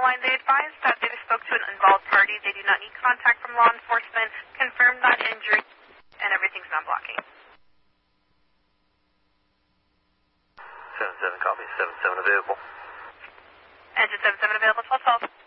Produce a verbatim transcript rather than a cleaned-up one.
line. They advised that they spoke to an involved party. They do not need contact from law enforcement. Confirm that injury, and everything's non-blocking. seven seven, copy. seven seven available. Engine seven seven available, twelve twelve.